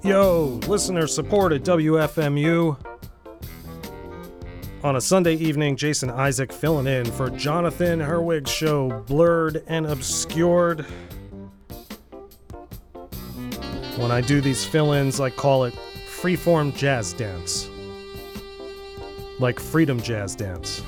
Yo, listener support at WFMU. On a Sunday evening, Jason Isaac filling in for Jonathan Herwig's show, Blurred and Obscured. When I do these fill-ins, I call it freeform jazz dance. Like freedom jazz dance.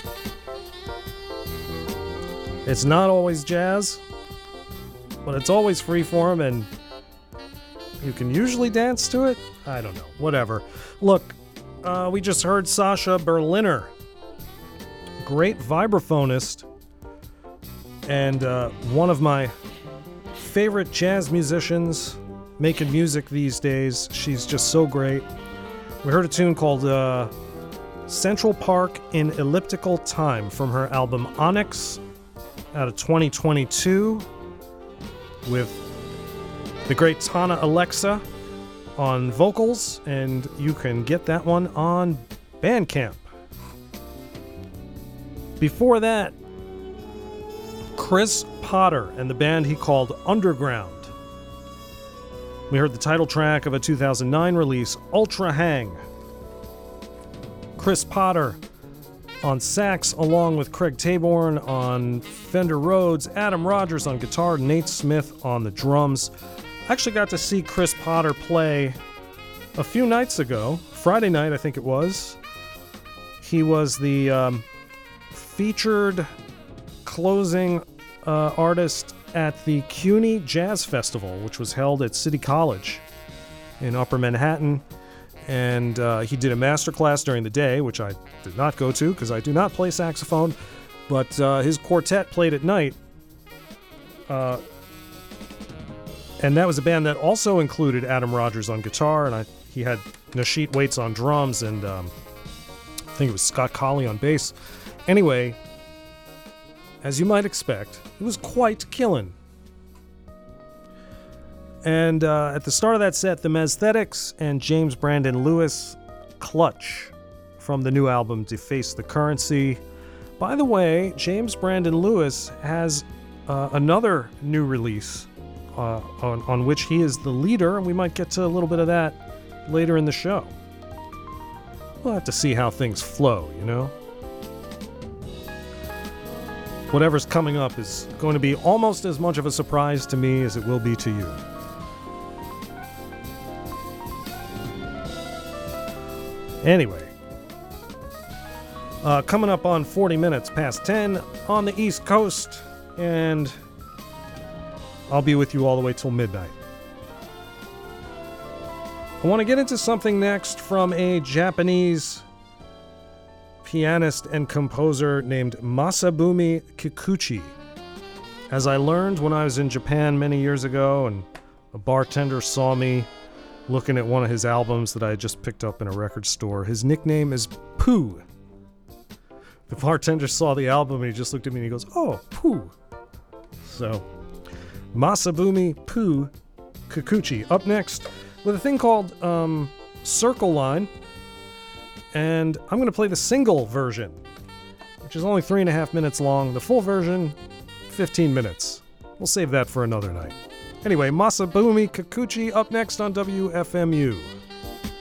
It's not always jazz, but it's always freeform, and you can usually dance to it? I don't know. Whatever. Look, we just heard Sasha Berliner. Great vibraphonist. And one of my favorite jazz musicians making music these days. She's just so great. We heard a tune called Central Park in Elliptical Time from her album Onyx out of 2022 with the great Tana Alexa on vocals, and you can get that one on Bandcamp. Before that, Chris Potter and the band he called Underground. We heard the title track of a 2009 release, Ultra Hang. Chris Potter on sax, along with Craig Taborn on Fender Rhodes, Adam Rogers on guitar, Nate Smith on the drums. I actually got to see Chris Potter play a few nights ago, Friday night I think it was. He was the featured closing artist at the CUNY Jazz Festival, which was held at City College in Upper Manhattan. And he did a masterclass during the day, which I did not go to because I do not play saxophone. But his quartet played at night. And that was a band that also included Adam Rogers on guitar. And he had Nashit Waits on drums. And I think it was Scott Colley on bass. Anyway, as you might expect, it was quite killing. And at the start of that set, the Mesthetics and James Brandon Lewis, Clutch, from the new album Deface the Currency. By the way, James Brandon Lewis has another new release on which he is the leader, and we might get to a little bit of that later in the show. We'll have to see how things flow, you know? Whatever's coming up is going to be almost as much of a surprise to me as it will be to you. Anyway, coming up on 40 minutes past 10 on the East Coast, and I'll be with you all the way till midnight. I want to get into something next from a Japanese pianist and composer named Masabumi Kikuchi. As I learned when I was in Japan many years ago, and a bartender saw me looking at one of his albums that I had just picked up in a record store, his nickname is Pooh. The bartender saw the album and he just looked at me and he goes, "Oh, Pooh." So, Masabumi Pooh Kikuchi. Up next with a thing called Circle Line. And I'm going to play the single version, which is only 3.5 minutes long. The full version, 15 minutes. We'll save that for another night. Anyway, Masabumi Kikuchi up next on WFMU.